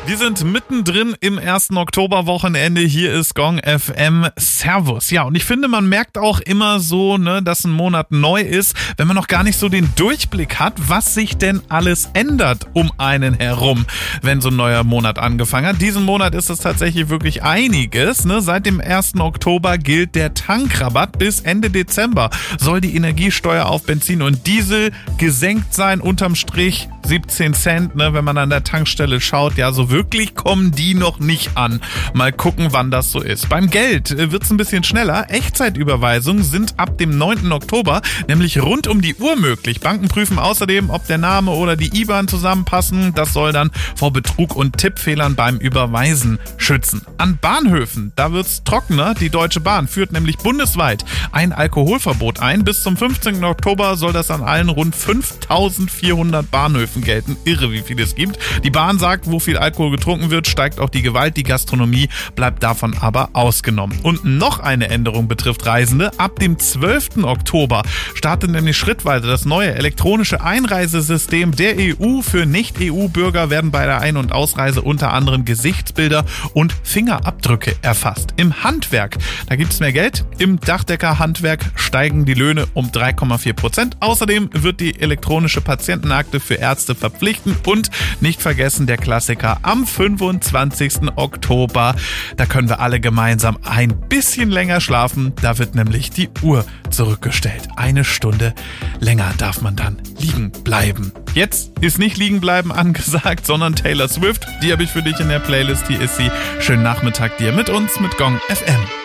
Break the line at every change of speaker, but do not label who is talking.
Wir sind mittendrin im ersten Oktoberwochenende. Hier ist Gong FM. Servus. Ja, und ich finde, man merkt auch immer so, dass ein Monat neu ist, wenn man noch gar nicht so den Durchblick hat, was sich denn alles ändert um einen herum, wenn so ein neuer Monat angefangen hat. Diesen Monat ist es tatsächlich wirklich einiges. Seit dem 1. Oktober gilt der Tankrabatt. Bis Ende Dezember soll die Energiesteuer auf Benzin und Diesel gesenkt sein. Unterm Strich 17 Cent, wenn man an der Tankstelle schaut. Ja, so wirklich kommen die noch nicht an. Mal gucken, wann das so ist. Beim Geld wird's ein bisschen schneller. Echtzeitüberweisungen sind ab dem 9. Oktober nämlich rund um die Uhr möglich. Banken prüfen außerdem, ob der Name oder die IBAN zusammenpassen. Das soll dann vor Betrug und Tippfehlern beim Überweisen schützen. An Bahnhöfen, da wird's trockener. Die Deutsche Bahn führt nämlich bundesweit ein Alkoholverbot ein. Bis zum 15. Oktober soll das an allen rund 5400 Bahnhöfen gelten. Irre, wie viel es gibt. Die Bahn sagt, wo viel Alkohol getrunken wird, steigt auch die Gewalt. Die Gastronomie bleibt davon aber ausgenommen. Und noch eine Änderung betrifft Reisende. Ab dem 12. Oktober startet nämlich schrittweise das neue elektronische Einreisesystem der EU. Für Nicht-EU-Bürger werden bei der Ein- und Ausreise unter anderem Gesichtsbilder und Fingerabdrücke erfasst. Im Handwerk, da gibt es mehr Geld. Im Dachdeckerhandwerk steigen die Löhne um 3,4%. Außerdem wird die elektronische Patientenakte für Ärzte verpflichtend und nicht vergessen der Klassiker am 25. Oktober. Da können wir alle gemeinsam ein bisschen länger schlafen. Da wird nämlich die Uhr zurückgestellt. 1 Stunde länger darf man dann liegen bleiben. Jetzt ist nicht liegen bleiben angesagt, sondern Taylor Swift. Die habe ich für dich in der Playlist. Hier ist sie. Schönen Nachmittag dir mit uns, mit Gong FM.